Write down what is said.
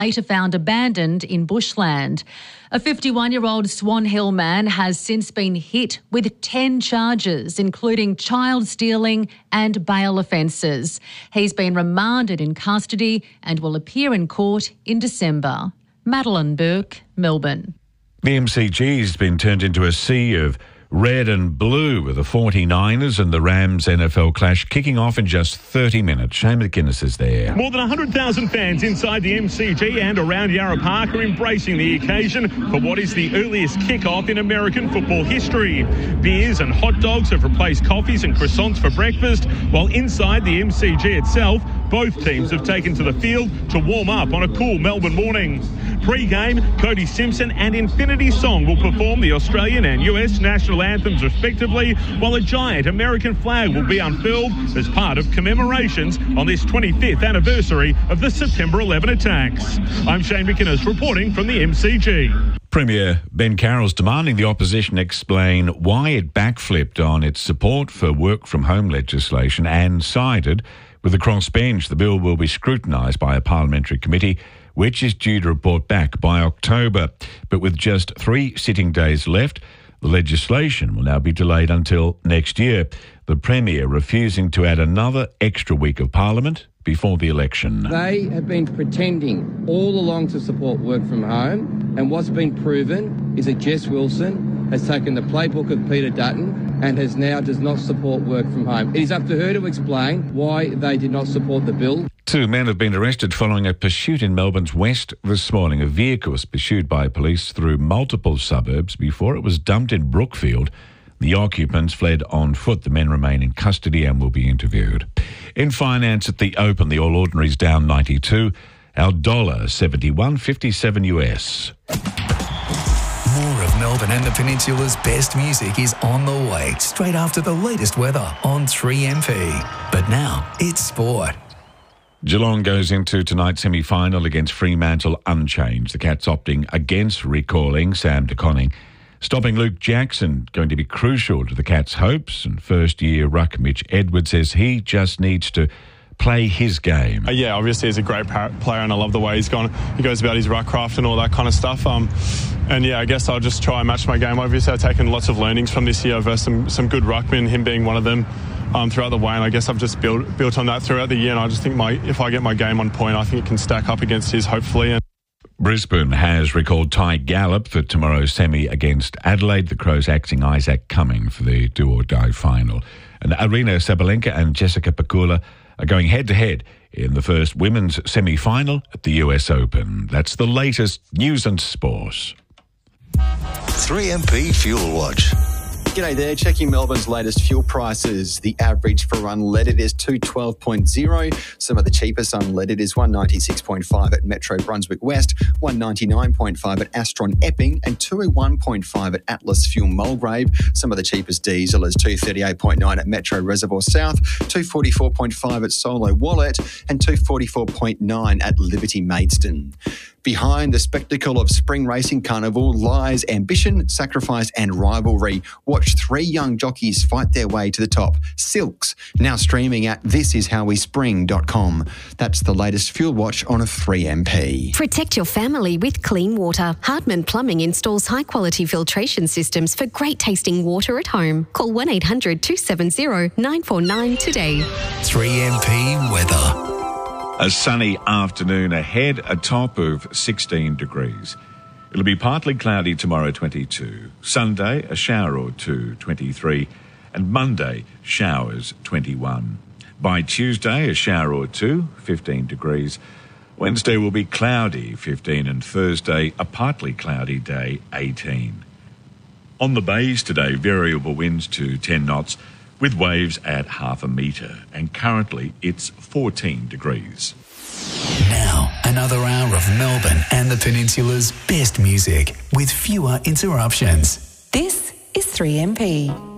later found abandoned in bushland. A 51-year-old Swan Hill man has since been hit with 10 charges, including child stealing and bail offences. He's been remanded in custody and will appear in court in December. Madeline Burke, Melbourne. The MCG has been turned into a sea of red and blue with the 49ers and the Rams NFL clash kicking off in just 30 minutes. Shane McInnes is there. More than 100,000 fans inside the MCG and around Yarra Park are embracing the occasion for what is the earliest kick-off in American football history. Beers and hot dogs have replaced coffees and croissants for breakfast, while inside the MCG itself, both teams have taken to the field to warm up on a cool Melbourne morning. Pre-game, Cody Simpson and Infinity Song will perform the Australian and US national anthems respectively, while a giant American flag will be unfurled as part of commemorations on this 25th anniversary of the September 11 attacks. I'm Shane McInnes reporting from the MCG. Premier Ben Carroll's demanding the opposition explain why it backflipped on its support for work-from-home legislation and sided with the crossbench. The bill will be scrutinised by a parliamentary committee, which is due to report back by October. But with just 3 sitting days left, the legislation will now be delayed until next year. The Premier refusing to add another extra week of Parliament before the election. They have been pretending all along to support work from home, and what's been proven is that Jess Wilson has taken the playbook of Peter Dutton and does not support work from home. It is up to her to explain why they did not support the bill. 2 men have been arrested following a pursuit in Melbourne's west this morning. A vehicle was pursued by police through multiple suburbs before it was dumped in Brookfield. The occupants fled on foot. The men remain in custody and will be interviewed. In finance at the Open, the All Ordinaries down 92. Our dollar 71.57 US. More of Melbourne and the Peninsula's best music is on the way, straight after the latest weather on 3MP. But now it's sport. Geelong goes into tonight's semi-final against Fremantle unchanged. The Cats opting against recalling Sam de Koning. Stopping Luke Jackson going to be crucial to the Cats' hopes. And first-year ruck Mitch Edwards says he just needs to play his game. Yeah, obviously he's a great player and I love the way he goes about his ruck craft and all that kind of stuff. And yeah, I guess I'll just try and match my game. Obviously I've taken lots of learnings from this year versus some good ruckmen, him being one of them. Throughout the way, and I guess I've just built on that throughout the year, and I just think if I get my game on point, I think it can stack up against his, hopefully. Brisbane has recalled Ty Gallup for tomorrow's semi against Adelaide. The Crows axing Isaac Cumming for the do-or-die final. And Arina Sabalenka and Jessica Pegula are going head-to-head in the first women's semi-final at the US Open. That's the latest news and sport. 3MP Fuel Watch. G'day there, checking Melbourne's latest fuel prices. The average for unleaded is 212.0. Some of the cheapest unleaded is 196.5 at Metro Brunswick West, 199.5 at Astron Epping, and 201.5 at Atlas Fuel Mulgrave. Some of the cheapest diesel is 238.9 at Metro Reservoir South, 244.5 at Solo Wallet, and 244.9 at Liberty Maidstone. Behind the spectacle of Spring Racing Carnival lies ambition, sacrifice and rivalry. Watch 3 young jockeys fight their way to the top. Silks, now streaming at thisishowwespring.com. That's the latest Fuel Watch on a 3MP. Protect your family with clean water. Hartman Plumbing installs high-quality filtration systems for great-tasting water at home. Call 1-800-270-949 today. 3MP weather. A sunny afternoon ahead, a top of 16 degrees. It'll be partly cloudy tomorrow, 22. Sunday, a shower or two, 23. And Monday, showers, 21. By Tuesday, a shower or two, 15 degrees. Wednesday will be cloudy, 15. And Thursday, a partly cloudy day, 18. On the bays today, variable winds to 10 knots. With waves at 0.5 metre, and currently it's 14 degrees. Now, another hour of Melbourne and the Peninsula's best music with fewer interruptions. This is 3MP.